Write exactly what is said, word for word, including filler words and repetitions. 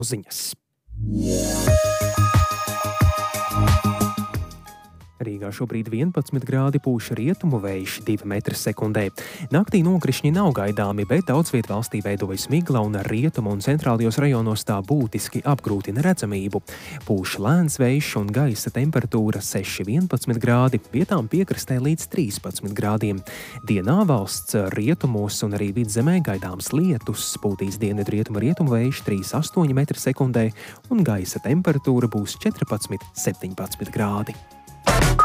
ziņas. Rīgā šobrīd vienpadsmit grādi, pūš rietumu vējš divi metri sekundē. Naktī nokrišņi nav gaidāmi, bet daudz viet valstī veidojas migla un rietumu un centrālajos rajonos tā būtiski apgrūtina redzamību. Pūš lēns vējš un gaisa temperatūra seši vienpadsmit grādi, vietām piekrastē līdz trīspadsmit grādiem. Dienā valsts rietumos un arī vidzemē gaidāms lietus, pūtīs dienvidu rietumu rietumu vējš trīs astoņi metri sekundē un gaisa temperatūra būs četrpadsmit septiņpadsmit grādi.